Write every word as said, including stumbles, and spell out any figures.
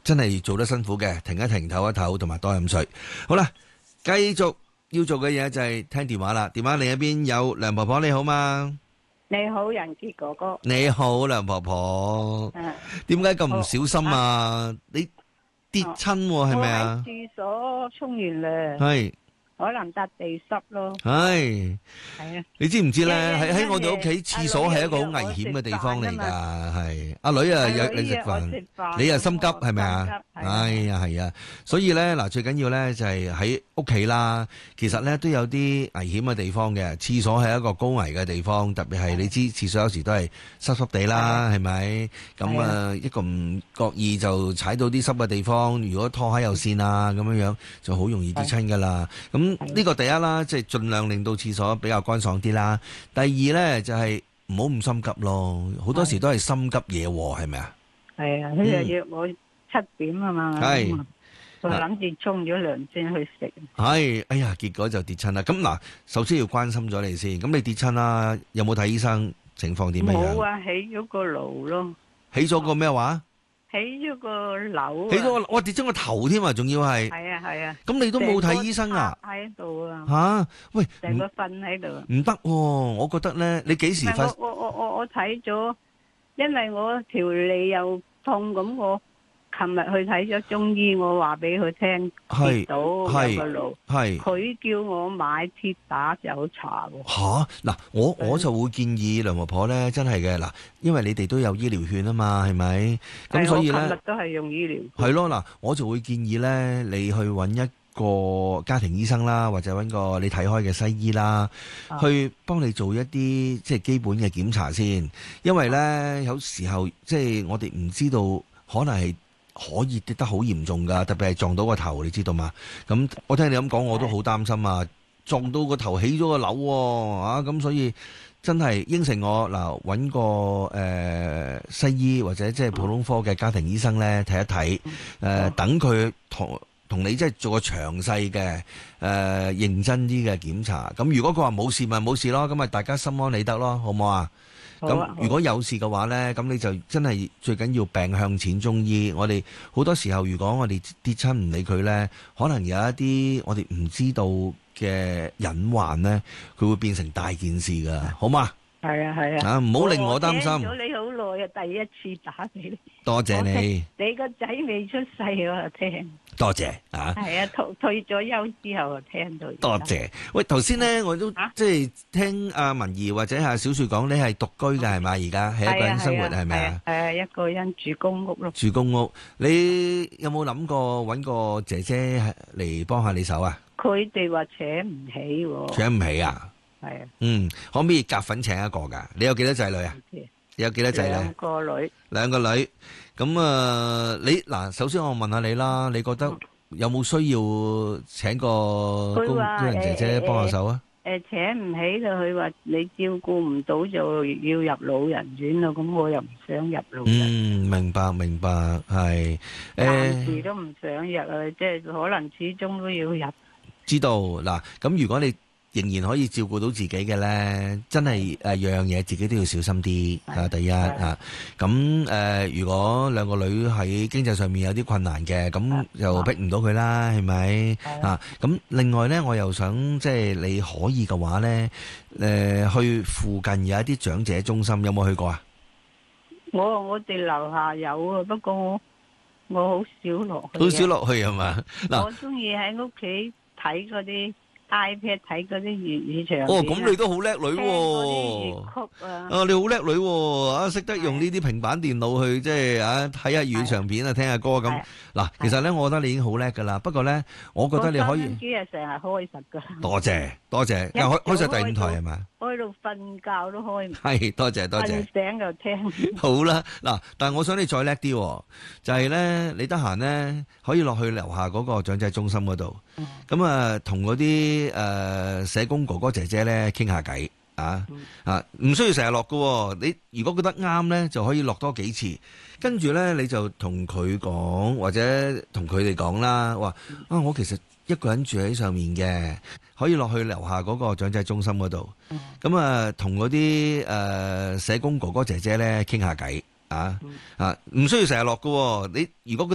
真係做得辛苦嘅，停一停，唞一唞，同埋多飲水。好啦，繼續要做嘅嘢就係聽電話啦。電話另一邊有梁婆婆，你好嘛？ 你好，仁傑哥哥。 你好，梁婆婆。 嗯。 點解咁唔小心啊？你跌親係咪啊？ 我喺廁所沖完涼。 係。 可能笪地濕咯。 係。係啊。你知唔知咧？喺喺我哋屋企廁所係一個好危險嘅地方嚟㗎。係。阿女啊，約你食飯，你又心急係咪啊？哎呀，係啊。所以咧嗱，最緊要咧就係喺屋企啦。其實咧都有啲危險嘅地方嘅。廁所係一個高危嘅地方，特別係你知廁所有時都係濕濕地啦，係咪？咁啊，一個唔覺意就踩到啲濕嘅地方，如果拖鞋有線啊咁樣樣，就好容易跌親㗎啦。咁呢個第一啦，即係盡量令到廁所比較乾爽啲啦。第二呢，就係唔好咁心急咯，好多時都係心急惹禍，係咪啊？ 係啊，佢就約我七點啊嘛。係，我諗住沖咗涼先去食。係， 哎呀，結果就跌親啦。咁嗱，首先要關心咗你先。咁你跌親啦，有冇睇醫生？情況點樣？ 冇啊，起咗個爐咯。 起咗個咩話？ 起咗個瘤， 起咗個，我跌咗個頭添啊！仲要係， 係啊係啊。 咁你都冇睇醫生啊？ 喺度啊！ 吓，喂， 成個瞓喺度。 唔得，我覺得咧，你幾時發？ 我我我我我睇咗，因為我條脷又痛，咁我琴日去睇咗中醫，我話俾佢聽跌到有個路，係佢叫我買鐵打酒茶喎。 吓，嗱，我我就會建議梁婆婆咧，真係嘅嗱，因為你哋都有醫療券啊嘛，係咪？咁所以咧， 我琴日都係用醫療。 係咯，嗱，我就會建議咧，你去揾一個家庭醫生啦，或者揾個你睇開嘅西醫啦，啊、去幫你做一啲即係基本嘅檢查先，因為咧有時候即係我哋唔知道，可能係可以跌得好嚴重噶，特別係撞到個頭，你知道嘛？咁我聽你咁講，我都好擔心啊！撞到個頭起咗個瘤喎，啊咁所以真係應承我嗱，揾個誒、呃、西醫或者即係普通科嘅家庭醫生咧睇一睇，誒、呃、等佢同同你即係做個詳細嘅誒、呃、認真啲嘅檢查。咁如果佢話冇事咪冇事咯，咁咪大家心安理得咯，好唔好啊？咁如果有事嘅話呢，咁你就真係最緊要病向淺中醫。我哋好多時候，如果我哋跌親唔理佢呢，可能有一啲我哋唔知道嘅隱患呢，佢會變成大件事噶，好嗎？ 係啊係啊， 啊唔好令我擔心。 我聽咗你好耐啊，第一次打俾你。 多謝你。 你個仔未出世我就聽。 多謝啊！ 係啊，退退咗休之後就聽到。 多謝。喂，頭先咧我都即係聽阿文儀或者阿小雪講，你係獨居嘅係咪？而家係一個人生活係咪啊？ 係啊，一個人住公屋咯。 住公屋，你有冇諗過搵個姐姐嚟幫下你手啊？ 佢哋話請唔起喎。 請唔起啊？係啊。嗯，可唔可以夾份請一個噶？你有幾多仔女啊？你有幾多仔女？ 兩個女。兩個女。咁啊，你嗱，首先我問下你啦，你覺得有冇需要請個工人姐姐幫下手啊？ 誒，請唔起就佢話你照顧唔到就要入老人院咯，咁我又唔想入老人。 嗯，明白明白，係。 暫時都唔想入啊，即係可能始終都要入。 知道嗱，咁如果你仍然可以照顧到自己嘅咧，真係誒樣樣嘢自己都要小心啲啊！第一啊，咁誒，如果兩個女喺經濟上面有啲困難嘅，咁又逼唔到佢啦，係咪啊？咁另外咧，我又想即係你可以嘅話咧，誒去附近有一啲長者中心，有冇去過啊？ 我我哋樓下有啊，不過我我好少落去。 好少落去係嘛？嗱， 我中意喺屋企睇嗰啲iPad 睇嗰啲粵語長片。 哦，咁你都好叻女喎！ 粵曲啊！ 啊，你好叻女喎！啊，識得用呢啲平板電腦去即係啊睇下粵語長片啊，聽下歌咁。嗱，其實咧，我覺得你已經好叻噶啦。不過咧，我覺得你可以。 機啊，成日開實噶。 多謝多謝，開開晒第五台係咪？ 開到瞓覺都開唔。 係，多謝多謝。 瞓醒就聽。 好啦，嗱，但係我想你再叻啲，就係咧，你得閒咧可以落去樓下嗰個長者中心嗰度，咁啊同嗰啲誒社工哥哥姐姐咧傾下偈啊啊，唔需要成日落噶，你如果覺得啱咧，就可以落多幾次，跟住咧你就同佢講或者同佢哋講啦，話啊我其實一個人住喺上面嘅，可以落去樓下嗰個長者中心嗰度，咁啊同嗰啲誒社工哥哥姐姐咧傾下偈啊啊，唔需要成日落噶，你如果覺得